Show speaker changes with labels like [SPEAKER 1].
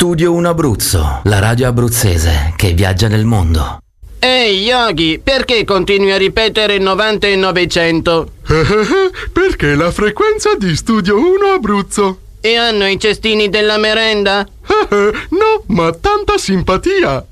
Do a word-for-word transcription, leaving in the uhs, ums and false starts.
[SPEAKER 1] Studio uno Abruzzo, la radio abruzzese che viaggia nel mondo.
[SPEAKER 2] Ehi Yogi, perché continui a ripetere novanta e novecento?
[SPEAKER 3] Perché la frequenza di Studio uno Abruzzo.
[SPEAKER 2] E hanno i cestini della merenda?
[SPEAKER 3] No, ma tanta simpatia.